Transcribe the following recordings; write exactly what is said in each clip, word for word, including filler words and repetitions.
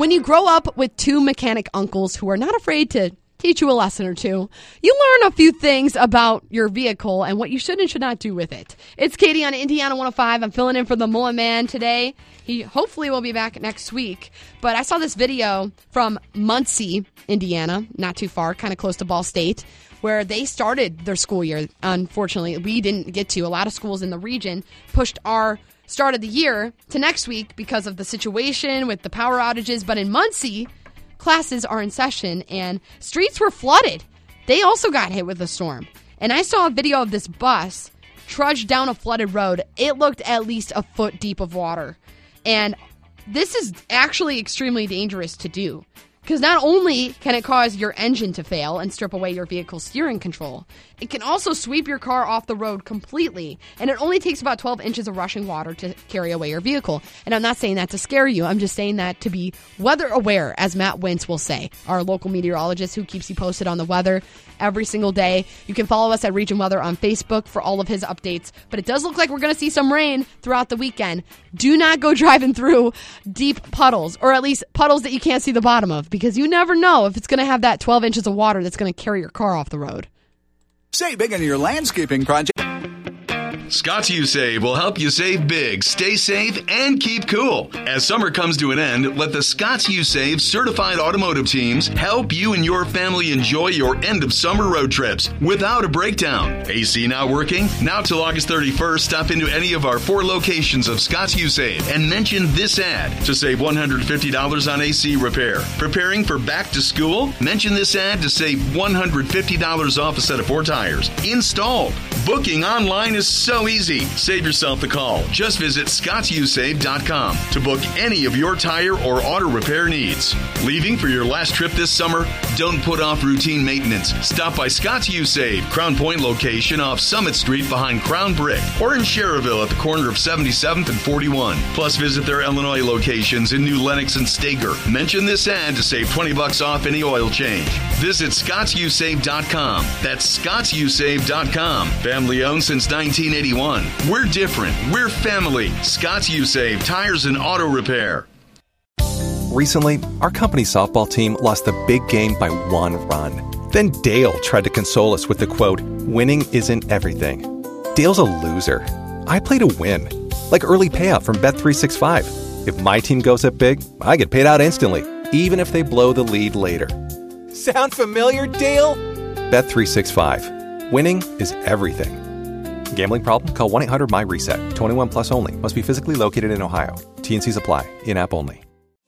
When you grow up with two mechanic uncles who are not afraid to teach you a lesson or two, you learn a few things about your vehicle and what you should and should not do with it. It's Katie on Indiana one oh five. I'm filling in for the Mullen Man today. He hopefully will be back next week. But I saw this video from Muncie, Indiana, not too far, kind of close to Ball State, where they started their school year. Unfortunately, we didn't get to. A lot of schools in the region pushed our start of the year to next week because of the situation with the power outages. But in Muncie, classes are in session and streets were flooded. They also got hit with a storm. And I saw a video of this bus trudge down a flooded road. It looked at least a foot deep of water. And this is actually extremely dangerous to do, because not only can it cause your engine to fail and strip away your vehicle's steering control, it can also sweep your car off the road completely. And it only takes about twelve inches of rushing water to carry away your vehicle. And I'm not saying that to scare you. I'm just saying that to be weather aware, as Matt Wentz will say, our local meteorologist who keeps you posted on the weather every single day. You can follow us at Region Weather on Facebook for all of his updates. But it does look like we're going to see some rain throughout the weekend. Do not go driving through deep puddles, or at least puddles that you can't see the bottom of, because you never know if it's going to have that twelve inches of water that's going to carry your car off the road. Save big on your landscaping project. Scott's U Save will help you save big, stay safe, and keep cool. As summer comes to an end, let the Scott's U Save certified automotive teams help you and your family enjoy your end of summer road trips without a breakdown. A C now working? Now till August thirty-first, stop into any of our four locations of Scott's U Save and mention this ad to save one hundred fifty dollars on A C repair. Preparing for back to school? Mention this ad to save one hundred fifty dollars off a set of four tires. Installed. Booking online is so easy. Save yourself the call. Just visit scotts u save dot com to book any of your tire or auto repair needs. Leaving for your last trip this summer? Don't put off routine maintenance. Stop by Scott's U Save, Crown Point location off Summit Street behind Crown Brick, or in Cherville at the corner of seventy-seventh and forty-one. Plus, visit their Illinois locations in New Lenox and Stager. Mention this ad to save twenty bucks off any oil change. Visit scotts u save dot com. That's scotts u save dot com. Family owned since nineteen eighty-one. We're different. We're family. Scott's U Save, tires and auto repair. Recently, our company's softball team lost the big game by one run. Then Dale tried to console us with the quote, "Winning isn't everything." Dale's a loser. I play to win. Like early payout from Bet three sixty-five. If my team goes up big, I get paid out instantly, even if they blow the lead later. Sound familiar, Dale? Bet three sixty-five. Winning is everything. Gambling problem? Call one eight hundred M Y reset. twenty-one plus only. Must be physically located in Ohio. T and C's apply. In-app only.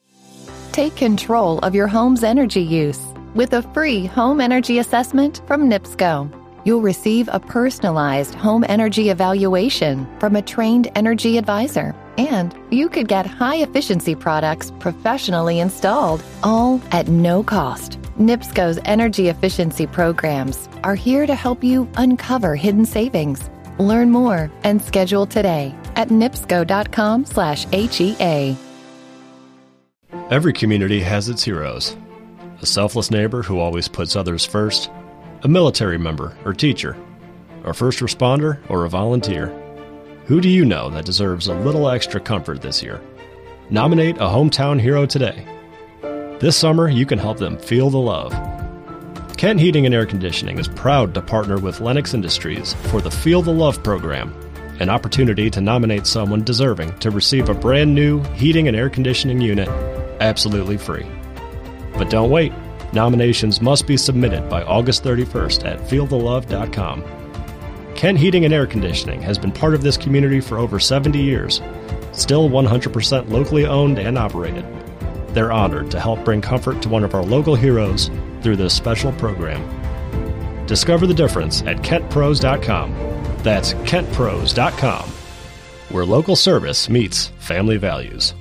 Take control of your home's energy use with a free home energy assessment from NIPSCO. You'll receive a personalized home energy evaluation from a trained energy advisor. And you could get high-efficiency products professionally installed, all at no cost. NIPSCO's energy efficiency programs are here to help you uncover hidden savings. Learn more and schedule today at nipsco.com slash HEA. Every community has its heroes. A selfless neighbor who always puts others first, a military member or teacher, a first responder or a volunteer. Who do you know that deserves a little extra comfort this year? Nominate a hometown hero today. This summer, you can help them feel the love. Kent Heating and Air Conditioning is proud to partner with Lennox Industries for the Feel the Love program, an opportunity to nominate someone deserving to receive a brand new heating and air conditioning unit absolutely free. But don't wait. Nominations must be submitted by August thirty-first at feel the love dot com. Kent Heating and Air Conditioning has been part of this community for over seventy years, still one hundred percent locally owned and operated. They're honored to help bring comfort to one of our local heroes through this special program. Discover the difference at kent pros dot com. That's kent pros dot com, where local service meets family values.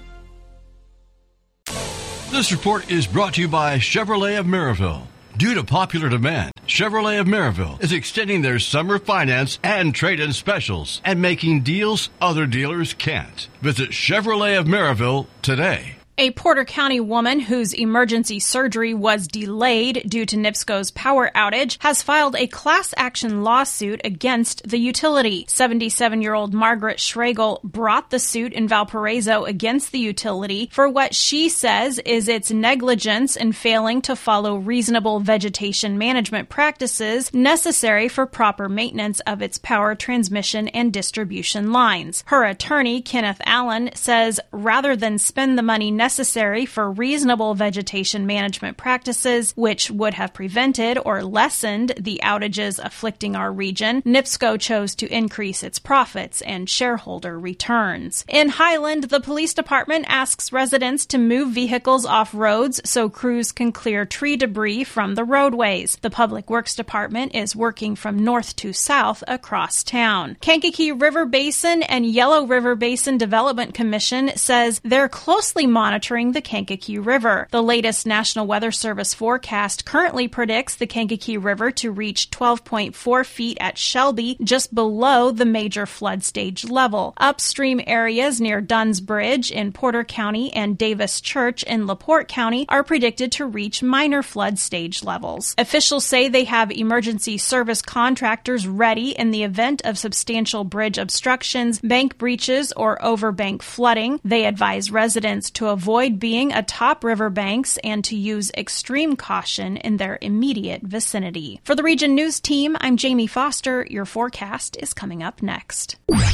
This report is brought to you by Chevrolet of Maryville. Due to popular demand, Chevrolet of Maryville is extending their summer finance and trade-in specials and making deals other dealers can't. Visit Chevrolet of Maryville today. A Porter County woman whose emergency surgery was delayed due to NIPSCO's power outage has filed a class action lawsuit against the utility. seventy-seven-year-old Margaret Schregel brought the suit in Valparaiso against the utility for what she says is its negligence in failing to follow reasonable vegetation management practices necessary for proper maintenance of its power transmission and distribution lines. Her attorney, Kenneth Allen, says rather than spend the money necessary necessary for reasonable vegetation management practices, which would have prevented or lessened the outages afflicting our region, NIPSCO chose to increase its profits and shareholder returns. In Highland, the police department asks residents to move vehicles off roads so crews can clear tree debris from the roadways. The Public Works Department is working from north to south across town. Kankakee River Basin and Yellow River Basin Development Commission says they're closely monitoring the Kankakee River. The latest National Weather Service forecast currently predicts the Kankakee River to reach twelve point four feet at Shelby, just below the major flood stage level. Upstream areas near Dunn's Bridge in Porter County and Davis Church in LaPorte County are predicted to reach minor flood stage levels. Officials say they have emergency service contractors ready in the event of substantial bridge obstructions, bank breaches, or overbank flooding. They advise residents to avoid Avoid being atop riverbanks and to use extreme caution in their immediate vicinity. For the Region News Team, I'm Jamie Foster. Your forecast is coming up next.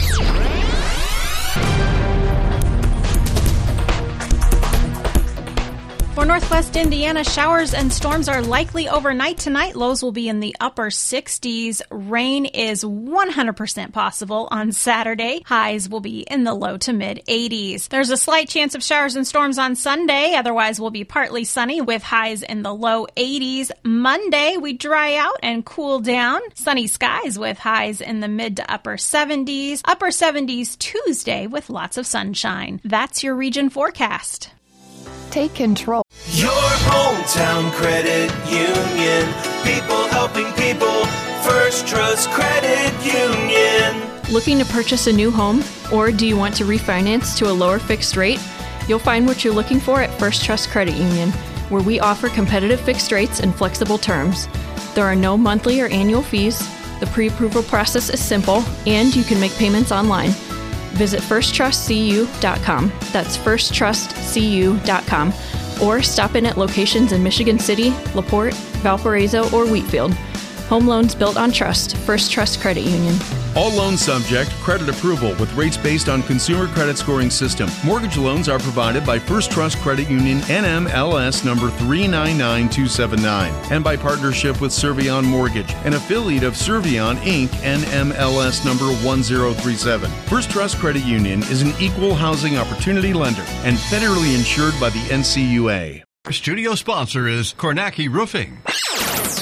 For Northwest Indiana, showers and storms are likely overnight tonight. Lows will be in the upper sixties. Rain is one hundred percent possible on Saturday. Highs will be in the low to mid eighties. There's a slight chance of showers and storms on Sunday. Otherwise, will be partly sunny with highs in the low eighties. Monday, we dry out and cool down. Sunny skies with highs in the mid to upper seventies. Upper seventies Tuesday with lots of sunshine. That's your region forecast. Take control. Your hometown credit union. People helping people. First Trust Credit Union. Looking to purchase a new home? Or do you want to refinance to a lower fixed rate? You'll find what you're looking for at First Trust Credit Union, where we offer competitive fixed rates and flexible terms. There are no monthly or annual fees. The pre-approval process is simple, and you can make payments online. Visit first trust c u dot com. That's first trust c u dot com. Or stop in at locations in Michigan City, LaPorte, Valparaiso, or Wheatfield. Home loans built on trust. First Trust Credit Union. All loans subject credit approval with rates based on consumer credit scoring system. Mortgage loans are provided by First Trust Credit Union N M L S number three nine nine two seven nine and by partnership with Servion Mortgage, an affiliate of Servion Incorporated, N M L S number one zero three seven. First Trust Credit Union is an equal housing opportunity lender and federally insured by the N C U A. Our studio sponsor is Kornacki Roofing.